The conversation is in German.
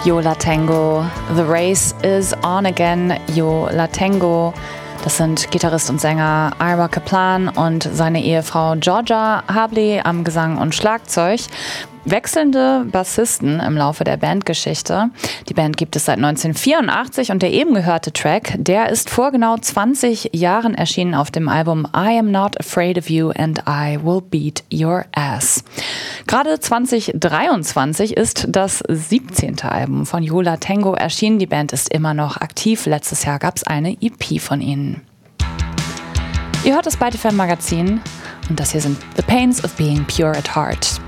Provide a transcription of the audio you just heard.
Yo La Tengo, The Race is on again. Yo La Tengo, das sind Gitarrist und Sänger Ira Kaplan und seine Ehefrau Georgia Habley am Gesang und Schlagzeug. Wechselnde Bassisten im Laufe der Bandgeschichte. Die Band gibt es seit 1984 und der eben gehörte Track, der ist vor genau 20 Jahren erschienen auf dem Album I Am Not Afraid of You and I Will Beat Your Ass. Gerade 2023 ist das 17. Album von Yo La Tengo erschienen. Die Band ist immer noch aktiv. Letztes Jahr gab es eine EP von ihnen. Ihr hört das Byte FM Magazin und das hier sind The Pains of Being Pure at Heart.